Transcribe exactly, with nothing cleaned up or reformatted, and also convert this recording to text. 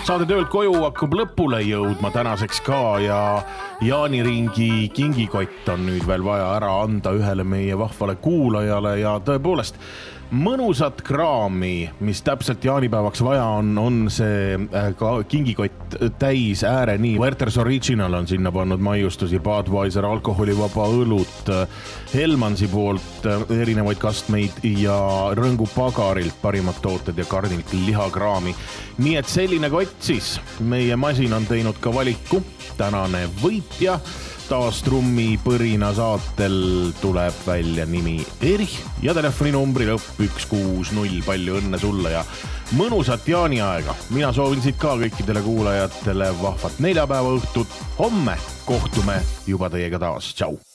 Saade töölt koju hakkab lõpule jõudma tänaseks ka ja jaaniringi kingikott on nüüd veel vaja ära anda ühele meie vahvale kuulajale ja tõepoolest mõnusat kraami, mis täpselt jaanipäevaks vaja on, on see ka kingikott täis ääreni. Werther's Original on sinna pannud maiustusi, Budweiser, alkoholivaba õlut, Helmansi poolt erinevaid kastmeid ja Rõngu pagarilt parimad tooted ja karnilt lihakraami. Nii et selline kott siis. Meie masin on teinud ka valiku. Tänane võitja taas trummi põrina saatel tuleb välja nimi Erich ja telefoninumbri lõpp üks kuus null. Palju õnne sulle ja mõnusat jaaniaega. Mina soovin siit ka kõikidele kuulajatele vahvat neljapäeva õhtut. Homme kohtume juba teiega taas. Tšau!